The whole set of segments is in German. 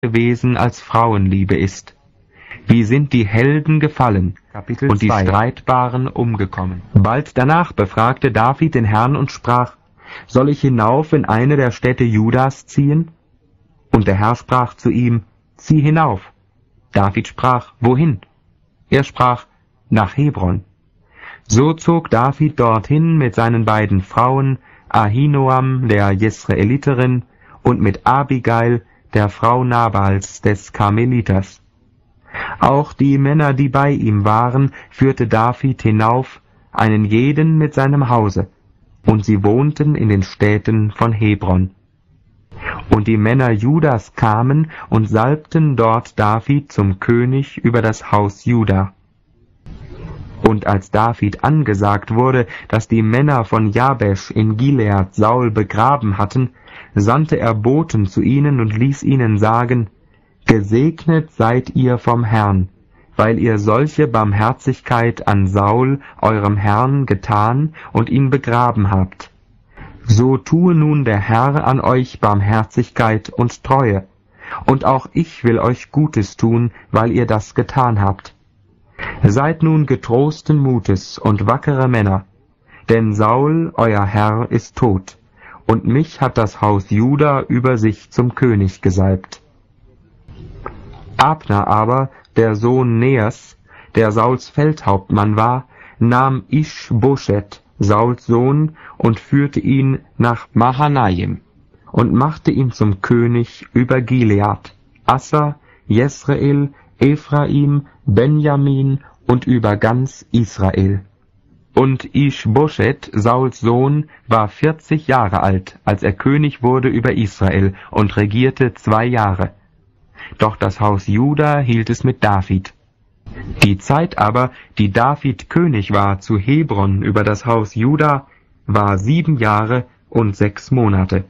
gewesen, als Frauenliebe ist. Wie sind die Helden gefallen Kapitel und die 2. Streitbaren umgekommen. Bald danach befragte David den Herrn und sprach: Soll ich hinauf in eine der Städte Judas ziehen? Und der Herr sprach zu ihm: Zieh hinauf. David sprach: Wohin? Er sprach: Nach Hebron. So zog David dorthin mit seinen beiden Frauen, Ahinoam, der Jesraeliterin, und mit Abigail, der Frau Nabals des Karmeliters. Auch die Männer, die bei ihm waren, führte David hinauf, einen jeden mit seinem Hause, und sie wohnten in den Städten von Hebron. Und die Männer Judas kamen und salbten dort David zum König über das Haus Juda. Und als David angesagt wurde, dass die Männer von Jabesch in Gilead Saul begraben hatten, sandte er Boten zu ihnen und ließ ihnen sagen: Gesegnet seid ihr vom Herrn, weil ihr solche Barmherzigkeit an Saul, eurem Herrn, getan und ihn begraben habt. So tue nun der Herr an euch Barmherzigkeit und Treue, und auch ich will euch Gutes tun, weil ihr das getan habt. Seid nun getrosten Mutes und wackere Männer, denn Saul, euer Herr, ist tot, und mich hat das Haus Juda über sich zum König gesalbt. Abner aber, der Sohn Neers, der Sauls Feldhauptmann war, nahm Isch-Boschet, Sauls Sohn, und führte ihn nach Mahanaim und machte ihn zum König über Gilead, Asser, Jesrael, Ephraim, Benjamin und über ganz Israel. Und Isch-Boschet, Sauls Sohn, war 40 Jahre alt, als er König wurde über Israel und regierte 2 Jahre. Doch das Haus Juda hielt es mit David. Die Zeit aber, die David König war zu Hebron über das Haus Juda, war 7 Jahre und 6 Monate.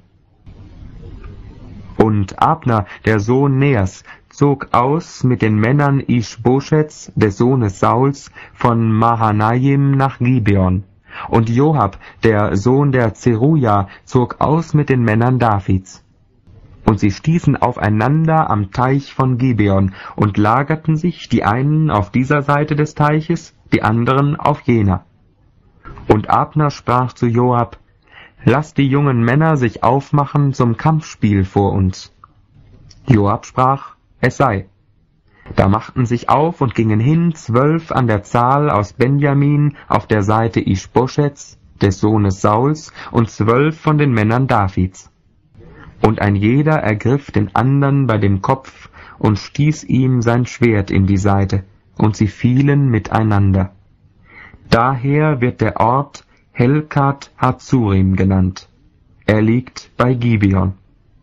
Und Abner, der Sohn Neers, zog aus mit den Männern Isch-Boschets, des Sohnes Sauls, von Mahanaim nach Gibeon. Und Joab, der Sohn der Zeruja, zog aus mit den Männern Davids. Und sie stießen aufeinander am Teich von Gibeon und lagerten sich, die einen auf dieser Seite des Teiches, die anderen auf jener. Und Abner sprach zu Joab: Lass die jungen Männer sich aufmachen zum Kampfspiel vor uns. Joab sprach: Es sei. Da machten sich auf und gingen hin 12 an der Zahl aus Benjamin auf der Seite Isch-Boschets, des Sohnes Sauls, und 12 von den Männern Davids. Und ein jeder ergriff den andern bei dem Kopf und stieß ihm sein Schwert in die Seite, und sie fielen miteinander. Daher wird der Ort Helkat Hazurim genannt. Er liegt bei Gibeon.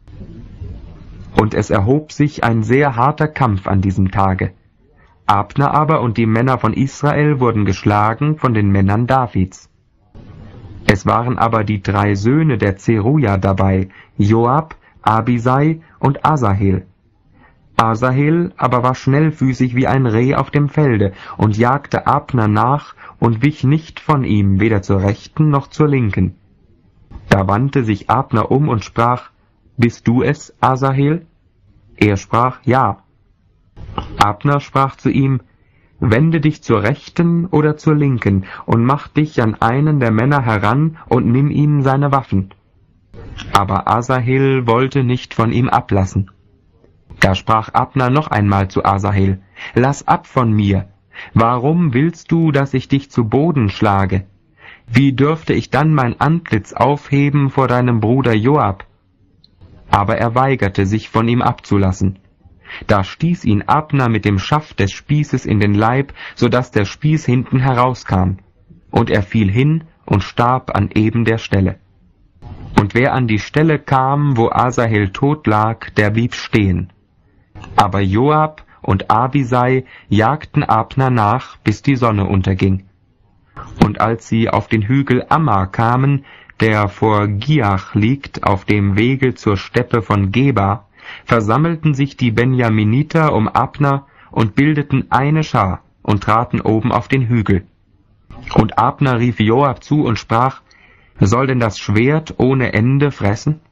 Und es erhob sich ein sehr harter Kampf an diesem Tage. Abner aber und die Männer von Israel wurden geschlagen von den Männern Davids. Es waren aber die 3 Söhne der Zeruja dabei, Joab, Abisai und Asahel. Asahel aber war schnellfüßig wie ein Reh auf dem Felde und jagte Abner nach und wich nicht von ihm, weder zur rechten noch zur linken. Da wandte sich Abner um und sprach: Bist du es, Asahel? Er sprach: Ja. Abner sprach zu ihm: Wende dich zur rechten oder zur linken und mach dich an einen der Männer heran und nimm ihm seine Waffen. Aber Asahel wollte nicht von ihm ablassen. Da sprach Abner noch einmal zu Asahel: Lass ab von mir. Warum willst du, dass ich dich zu Boden schlage? Wie dürfte ich dann mein Antlitz aufheben vor deinem Bruder Joab? Aber er weigerte sich, von ihm abzulassen. Da stieß ihn Abner mit dem Schaft des Spießes in den Leib, so daß der Spieß hinten herauskam. Und er fiel hin und starb an eben der Stelle. Und wer an die Stelle kam, wo Asahel tot lag, der blieb stehen. Aber Joab und Abisai jagten Abner nach, bis die Sonne unterging. Und als sie auf den Hügel Amma kamen, der vor Giach liegt, auf dem Wege zur Steppe von Geba, versammelten sich die Benjaminiter um Abner und bildeten eine Schar und traten oben auf den Hügel. Und Abner rief Joab zu und sprach: Soll denn das Schwert ohne Ende fressen?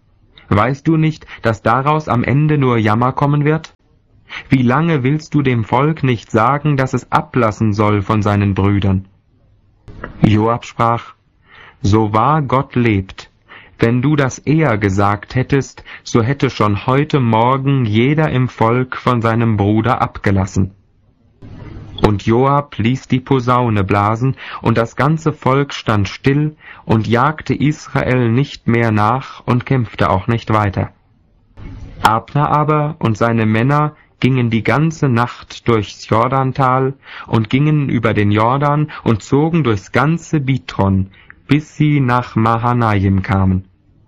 Weißt du nicht, dass daraus am Ende nur Jammer kommen wird? Wie lange willst du dem Volk nicht sagen, dass es ablassen soll von seinen Brüdern? Joab sprach: So wahr Gott lebt, wenn du das eher gesagt hättest, so hätte schon heute Morgen jeder im Volk von seinem Bruder abgelassen. Und Joab ließ die Posaune blasen, und das ganze Volk stand still und jagte Israel nicht mehr nach und kämpfte auch nicht weiter. Abner aber und seine Männer gingen die ganze Nacht durchs Jordantal und gingen über den Jordan und zogen durchs ganze Bitron, bis sie nach Mahanaim kamen.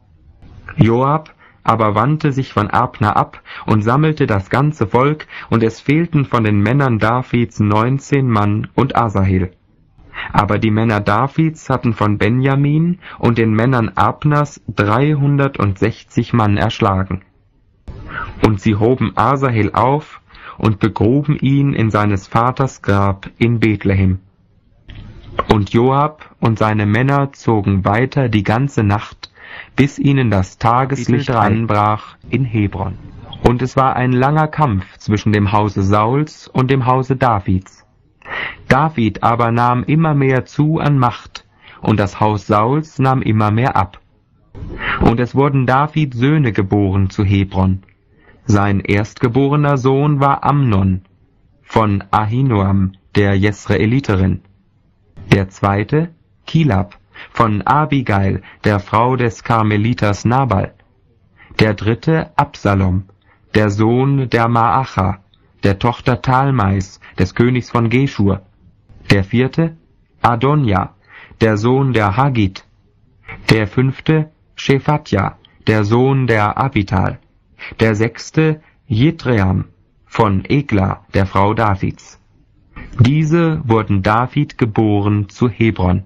Joab aber wandte sich von Abner ab und sammelte das ganze Volk, und es fehlten von den Männern Davids 19 Mann und Asahel. Aber die Männer Davids hatten von Benjamin und den Männern Abners 360 Mann erschlagen. Und sie hoben Asahel auf und begruben ihn in seines Vaters Grab in Bethlehem. Und Joab und seine Männer zogen weiter die ganze Nacht, bis ihnen das Tageslicht anbrach in Hebron. Und es war ein langer Kampf zwischen dem Hause Sauls und dem Hause Davids. David aber nahm immer mehr zu an Macht, und das Haus Sauls nahm immer mehr ab. Und es wurden David Söhne geboren zu Hebron. Sein erstgeborener Sohn war Amnon, von Ahinoam, der Jesreeliterin. Der zweite, Kilab, von Abigail, der Frau des Karmeliters Nabal. Der dritte, Absalom, der Sohn der Maacha, der Tochter Talmais, des Königs von Geschur. Der vierte, Adonja, der Sohn der Haggit. Der fünfte, Shephatja, der Sohn der Abital. Der sechste, Jitream, von Egla, der Frau Davids. Diese wurden David geboren zu Hebron.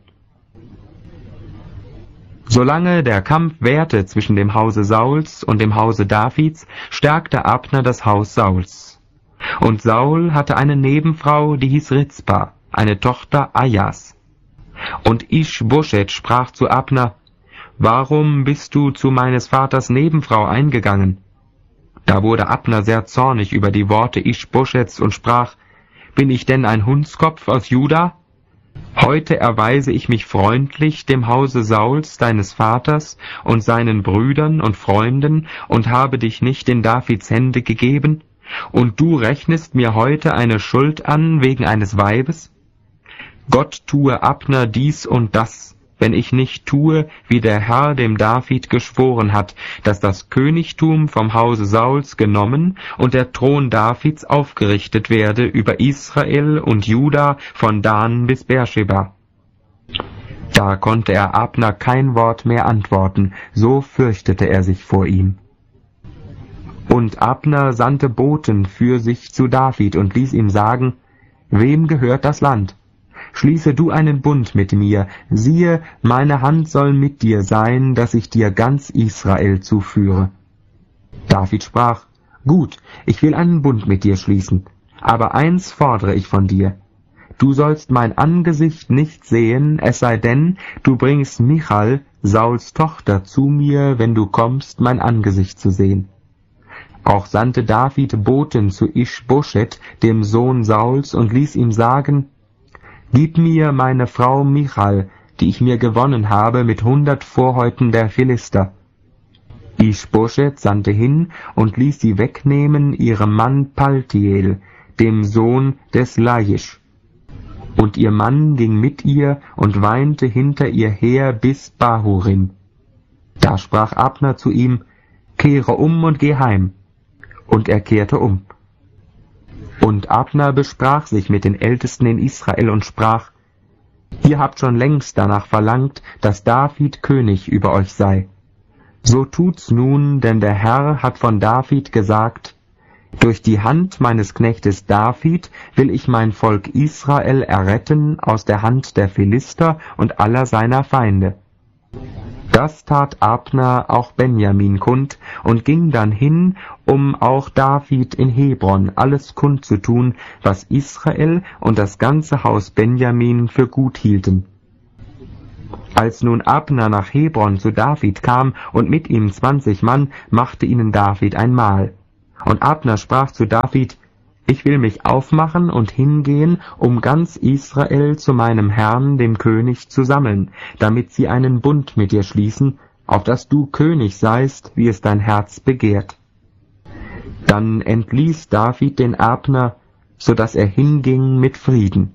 Solange der Kampf währte zwischen dem Hause Sauls und dem Hause Davids, stärkte Abner das Haus Sauls. Und Saul hatte eine Nebenfrau, die hieß Rizpa, eine Tochter Ajas. Und Isch-Boschet sprach zu Abner: Warum bist du zu meines Vaters Nebenfrau eingegangen? Da wurde Abner sehr zornig über die Worte Isch-Boschets und sprach: Bin ich denn ein Hundskopf aus Juda? Heute erweise ich mich freundlich dem Hause Sauls, deines Vaters, und seinen Brüdern und Freunden, und habe dich nicht in Davids Hände gegeben, und du rechnest mir heute eine Schuld an wegen eines Weibes? Gott tue Abner dies und das, wenn ich nicht tue, wie der Herr dem David geschworen hat, dass das Königtum vom Hause Sauls genommen und der Thron Davids aufgerichtet werde über Israel und Juda von Dan bis Beersheba. Da konnte er Abner kein Wort mehr antworten, so fürchtete er sich vor ihm. Und Abner sandte Boten für sich zu David und ließ ihm sagen: Wem gehört das Land? Schließe du einen Bund mit mir, siehe, meine Hand soll mit dir sein, dass ich dir ganz Israel zuführe. David sprach: Gut, ich will einen Bund mit dir schließen, aber eins fordere ich von dir. Du sollst mein Angesicht nicht sehen, es sei denn, du bringst Michal, Sauls Tochter, zu mir, wenn du kommst, mein Angesicht zu sehen. Auch sandte David Boten zu Isch-Boschet, dem Sohn Sauls, und ließ ihm sagen: Gib mir meine Frau Michal, die ich mir gewonnen habe mit 100 Vorhäuten der Philister. Isch-Boschet sandte hin und ließ sie wegnehmen ihrem Mann Paltiel, dem Sohn des Laisch. Und ihr Mann ging mit ihr und weinte hinter ihr her bis Bahurim. Da sprach Abner zu ihm: Kehre um und geh heim. Und er kehrte um. Und Abner besprach sich mit den Ältesten in Israel und sprach: Ihr habt schon längst danach verlangt, dass David König über euch sei. So tut's nun, denn der Herr hat von David gesagt: Durch die Hand meines Knechtes David will ich mein Volk Israel erretten aus der Hand der Philister und aller seiner Feinde. Das tat Abner auch Benjamin kund und ging dann hin, um auch David in Hebron alles kundzutun, was Israel und das ganze Haus Benjamin für gut hielten. Als nun Abner nach Hebron zu David kam und mit ihm 20 Mann, machte ihnen David ein Mahl. Und Abner sprach zu David: Ich will mich aufmachen und hingehen, um ganz Israel zu meinem Herrn, dem König, zu sammeln, damit sie einen Bund mit dir schließen, auf dass du König seist, wie es dein Herz begehrt. Dann entließ David den Abner, so dass er hinging mit Frieden.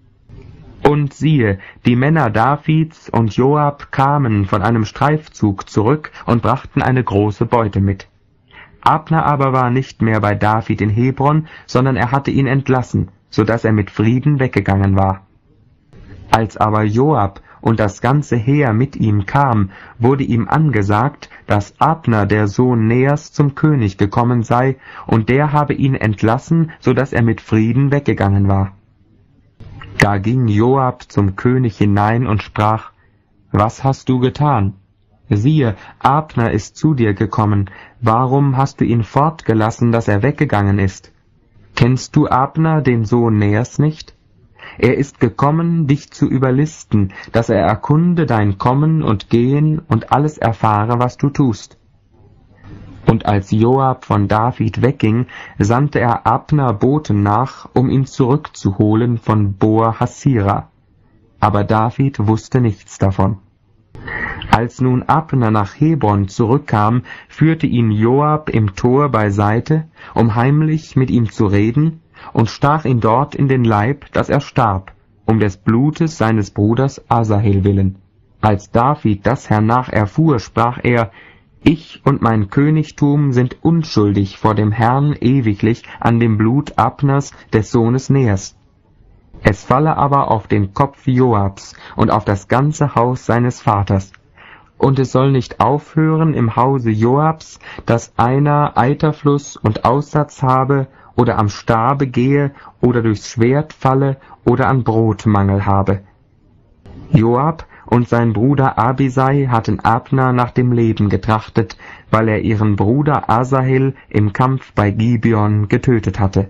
Und siehe, die Männer Davids und Joab kamen von einem Streifzug zurück und brachten eine große Beute mit. Abner aber war nicht mehr bei David in Hebron, sondern er hatte ihn entlassen, so dass er mit Frieden weggegangen war. Als aber Joab und das ganze Heer mit ihm kam, wurde ihm angesagt, dass Abner, der Sohn Neas, zum König gekommen sei, und der habe ihn entlassen, so dass er mit Frieden weggegangen war. Da ging Joab zum König hinein und sprach: Was hast du getan? Siehe, Abner ist zu dir gekommen. Warum hast du ihn fortgelassen, dass er weggegangen ist? Kennst du Abner, den Sohn Neas, nicht? Er ist gekommen, dich zu überlisten, dass er erkunde dein Kommen und Gehen und alles erfahre, was du tust. Und als Joab von David wegging, sandte er Abner Boten nach, um ihn zurückzuholen von Boa Hasira. Aber David wusste nichts davon. Als nun Abner nach Hebron zurückkam, führte ihn Joab im Tor beiseite, um heimlich mit ihm zu reden, und stach ihn dort in den Leib, dass er starb, um des Blutes seines Bruders Asahel willen. Als David das hernach erfuhr, sprach er: Ich und mein Königtum sind unschuldig vor dem Herrn ewiglich an dem Blut Abners, des Sohnes Neas. Es falle aber auf den Kopf Joabs und auf das ganze Haus seines Vaters. Und es soll nicht aufhören im Hause Joabs, dass einer Eiterfluss und Aussatz habe, oder am Stabe gehe, oder durchs Schwert falle, oder an Brotmangel habe. Joab und sein Bruder Abisai hatten Abner nach dem Leben getrachtet, weil er ihren Bruder Asahel im Kampf bei Gibeon getötet hatte.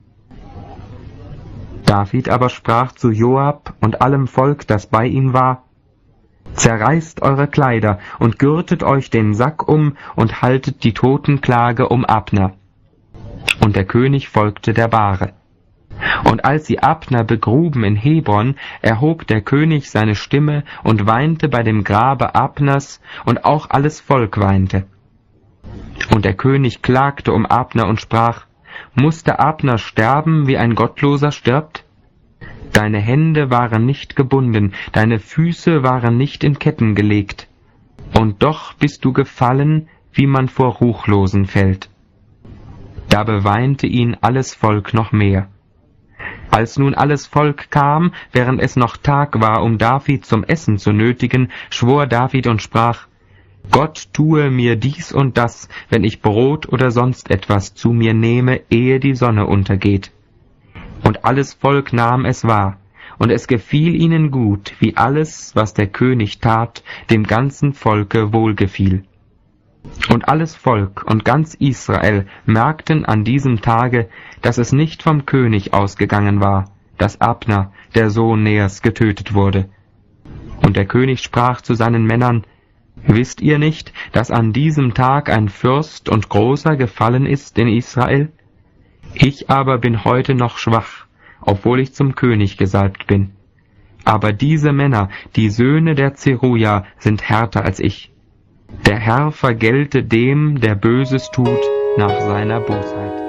David aber sprach zu Joab und allem Volk, das bei ihm war: Zerreißt eure Kleider und gürtet euch den Sack um und haltet die Totenklage um Abner. Und der König folgte der Bahre. Und als sie Abner begruben in Hebron, erhob der König seine Stimme und weinte bei dem Grabe Abners, und auch alles Volk weinte. Und der König klagte um Abner und sprach: Musste Abner sterben, wie ein Gottloser stirbt? Deine Hände waren nicht gebunden, deine Füße waren nicht in Ketten gelegt. Und doch bist du gefallen, wie man vor Ruchlosen fällt. Da beweinte ihn alles Volk noch mehr. Als nun alles Volk kam, während es noch Tag war, um David zum Essen zu nötigen, schwor David und sprach: Gott tue mir dies und das, wenn ich Brot oder sonst etwas zu mir nehme, ehe die Sonne untergeht. Und alles Volk nahm es wahr, und es gefiel ihnen gut, wie alles, was der König tat, dem ganzen Volke wohlgefiel. Und alles Volk und ganz Israel merkten an diesem Tage, dass es nicht vom König ausgegangen war, dass Abner, der Sohn Neas, getötet wurde. Und der König sprach zu seinen Männern: Wisst ihr nicht, dass an diesem Tag ein Fürst und Großer gefallen ist in Israel? Ich aber bin heute noch schwach, obwohl ich zum König gesalbt bin. Aber diese Männer, die Söhne der Zeruja, sind härter als ich. Der Herr vergelte dem, der Böses tut, nach seiner Bosheit.